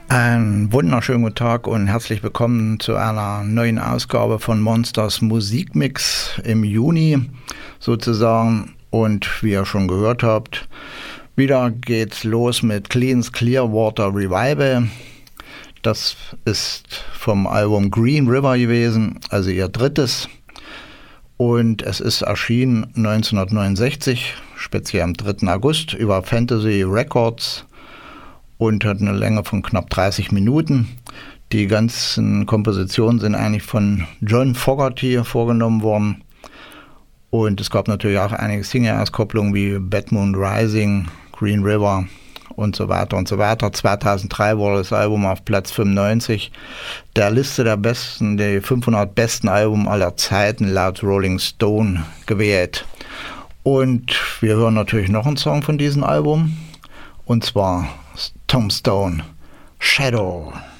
Einen wunderschönen guten Tag und herzlich willkommen zu einer neuen Ausgabe von Monsters Musikmix im Juni sozusagen. Und wie ihr schon gehört habt, wieder geht's los mit Clean's Clearwater Revival. Das ist vom Album Green River gewesen, also ihr drittes. Und es ist erschienen 1969, speziell am 3. August über Fantasy Records. Und hat eine Länge von knapp 30 Minuten. Die ganzen Kompositionen sind eigentlich von John Fogerty vorgenommen worden. Und es gab natürlich auch einige Single-Auskopplungen wie Bad Moon Rising, Green River und so weiter und so weiter. 2003 wurde das Album auf Platz 95 der Liste die 500 besten Alben aller Zeiten laut Rolling Stone gewählt. Und wir hören natürlich noch einen Song von diesem Album. Und zwar Tombstone, Shadow.